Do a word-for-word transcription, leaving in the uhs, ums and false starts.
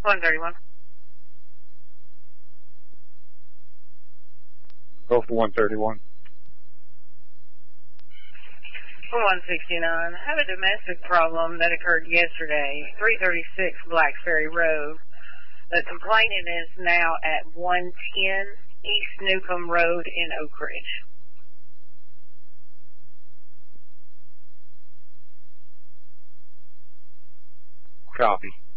one thirty-one. Go for one thirty-one. one sixty-nine. I have a domestic problem that occurred yesterday, three thirty-six Black Ferry Road. The complainant is now at one ten East Newcomb Road in Oak Ridge. Copy.